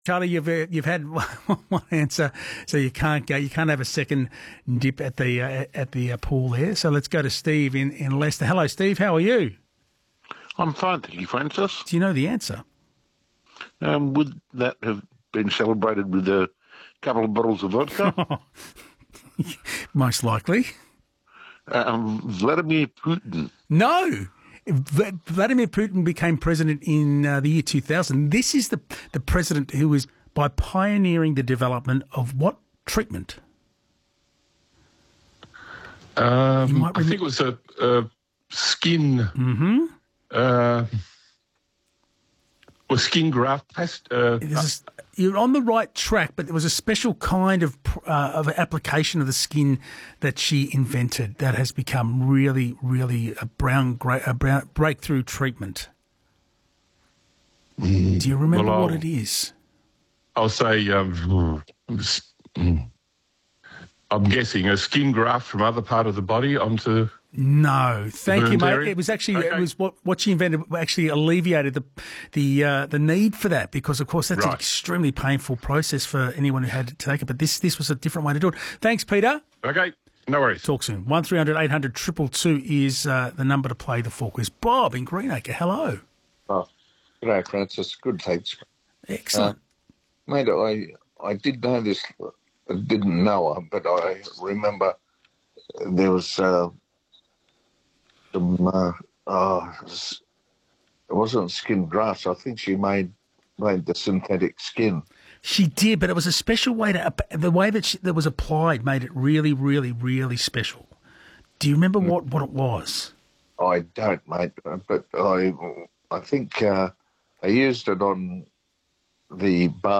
Charlie, you've had one answer, so you can't go. You can't have a second dip at the pool there. So let's go to Steve in Leicester. Hello, Steve. How are you? I'm fine, thank you, Francis. Do you know the answer? Would that have been celebrated with a couple of bottles of vodka? Most likely. Vladimir Putin. No. Vladimir Putin became president in the year 2000. This is the president who was by pioneering the development of what treatment? I think it was a skin. Mm-hmm. Or skin graft test. You're on the right track, but there was a special kind of application of the skin that she invented that has become really, really a breakthrough treatment. Do you remember what it is? I'll say, I'm guessing a skin graft from other part of the body onto... No, thank you, mate. area? It was actually Okay. it was what she invented actually alleviated the need for that, because of course that's an Right. extremely painful process for anyone who had to take it. But this was a different way to do it. Thanks, Peter. Okay, no worries. Talk soon. 1300 800 222 is the number to play the four quiz. Bob in Greenacre. Hello. Oh, g'day, Francis. Good, thanks. Excellent. Mate, I did know this, I didn't know her, but I remember there was some, it wasn't skin grafts. I think she made the synthetic skin. She did, but it was a special way the way that was applied made it really, really, really special. Do you remember what it was? I don't, mate, but I think I used it on the bar.